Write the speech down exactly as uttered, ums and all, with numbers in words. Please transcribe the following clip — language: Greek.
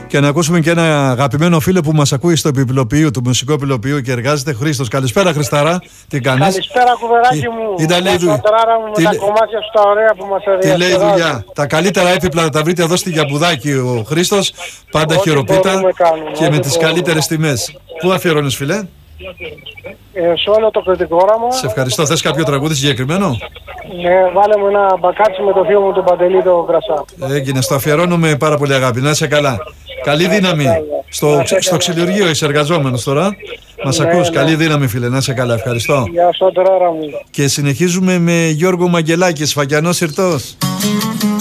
Και να ακούσουμε και ένα αγαπημένο φίλο που μας ακούει στο επιπλοποιείο, του μουσικού επιπλοποιείου και εργάζεται, Χρήστος. Καλησπέρα, Χριστάρα. Τι κάνεις? Καλησπέρα, κουβεράκι μου. Ήταν λέει δουλειά. Μου με τα κομμάτια σου τα ωραία που μας έδωσε. Τι λέει δουλειά. Τα καλύτερα έπιπλα θα τα βρείτε εδώ στη Γιαμπουδάκη ο Χρήστος. Πάντα Ό,τι χειροπίτα μπορούμε κάνουμε, και με τις μπορούμε. καλύτερες τιμές. Πού αφιερώνεις, φίλε? Ε, σε όλο το κριτικό όραμα. Σε ευχαριστώ. Θες κάποιο τραγούδι συγκεκριμένο? Ναι, βάλε μου ένα μπακάτσι με το θείο μου τον Παντελή το Βρασά. Έγινε. Στο αφιερώνω με πάρα πολύ αγάπη. Να είσαι καλά. Καλή δύναμη. Στο, στο ξυλουργείο είσαι εργαζόμενος τώρα. Μας Ναι, ακούς? ναι. Καλή δύναμη, φίλε. Να είσαι καλά. Ευχαριστώ. Γεια σου, τώρα μου. Και συνεχίζουμε με Γιώργο Μαγγελάκη, Σφακιανός Συρτός.